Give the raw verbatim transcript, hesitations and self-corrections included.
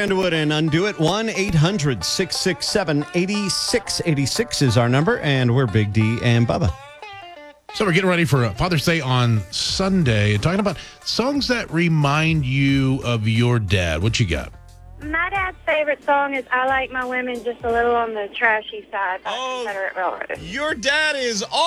Underwood and Undo It. one eight hundred six six seven eight six eight six is our number, and we're Big D and Bubba. So we're getting ready for Father's Day on Sunday, and talking about songs that remind you of your dad. What you got? My dad's favorite song is I Like My Women Just a Little on the Trashy Side by Oh. Confederate Railroad. Your dad is